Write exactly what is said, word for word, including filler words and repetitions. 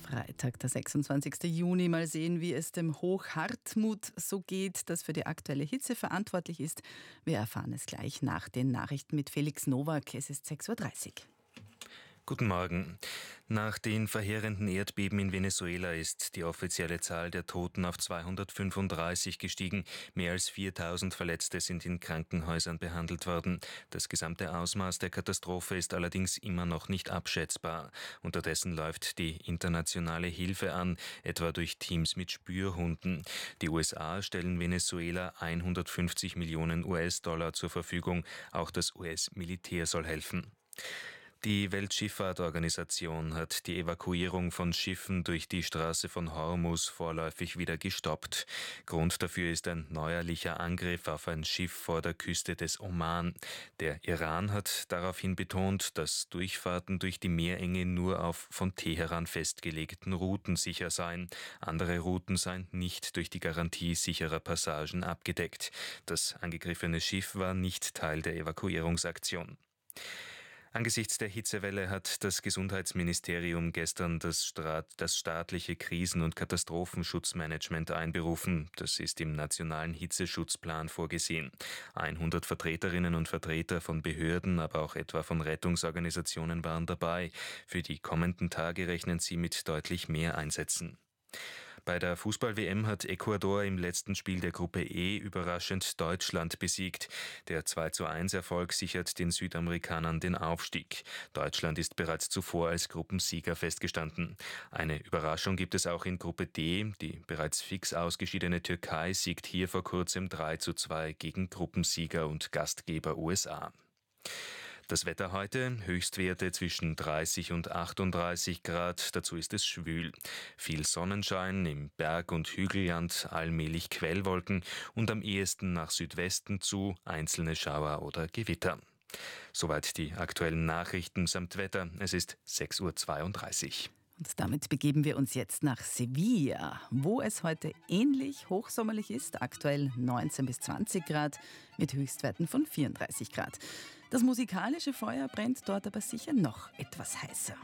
Freitag, der sechsundzwanzigsten Juni. Mal sehen, wie es dem Hochhartmut so geht, das für die aktuelle Hitze verantwortlich ist. Wir erfahren es gleich nach den Nachrichten mit Felix Nowak. Es ist sechs Uhr dreißig. Guten Morgen. Nach den verheerenden Erdbeben in Venezuela ist die offizielle Zahl der Toten auf zweihundertfünfunddreißig gestiegen. Mehr als viertausend Verletzte sind in Krankenhäusern behandelt worden. Das gesamte Ausmaß der Katastrophe ist allerdings immer noch nicht abschätzbar. Unterdessen läuft die internationale Hilfe an, etwa durch Teams mit Spürhunden. Die U S A stellen Venezuela hundertfünfzig Millionen U S-Dollar zur Verfügung. Auch das U S-Militär soll helfen. Die Weltschifffahrtorganisation hat die Evakuierung von Schiffen durch die Straße von Hormuz vorläufig wieder gestoppt. Grund dafür ist ein neuerlicher Angriff auf ein Schiff vor der Küste des Oman. Der Iran hat daraufhin betont, dass Durchfahrten durch die Meerenge nur auf von Teheran festgelegten Routen sicher seien. Andere Routen seien nicht durch die Garantie sicherer Passagen abgedeckt. Das angegriffene Schiff war nicht Teil der Evakuierungsaktion. Angesichts der Hitzewelle hat das Gesundheitsministerium gestern das, Staat, das staatliche Krisen- und Katastrophenschutzmanagement einberufen. Das ist im nationalen Hitzeschutzplan vorgesehen. hundert Vertreterinnen und Vertreter von Behörden, aber auch etwa von Rettungsorganisationen waren dabei. Für die kommenden Tage rechnen sie mit deutlich mehr Einsätzen. Bei der Fußball-W M hat Ecuador im letzten Spiel der Gruppe E überraschend Deutschland besiegt. Der zwei zu eins Erfolg sichert den Südamerikanern den Aufstieg. Deutschland ist bereits zuvor als Gruppensieger festgestanden. Eine Überraschung gibt es auch in Gruppe D. Die bereits fix ausgeschiedene Türkei siegt hier vor kurzem drei zu zwei gegen Gruppensieger und Gastgeber U S A. Das Wetter heute, Höchstwerte zwischen dreißig und achtunddreißig Grad, dazu ist es schwül. Viel Sonnenschein, im Berg- und Hügelland allmählich Quellwolken und am ehesten nach Südwesten zu einzelne Schauer oder Gewitter. Soweit die aktuellen Nachrichten samt Wetter. Es ist sechs Uhr zweiunddreißig. Und damit begeben wir uns jetzt nach Sevilla, wo es heute ähnlich hochsommerlich ist, aktuell neunzehn bis zwanzig Grad mit Höchstwerten von vierunddreißig Grad. Das musikalische Feuer brennt dort aber sicher noch etwas heißer.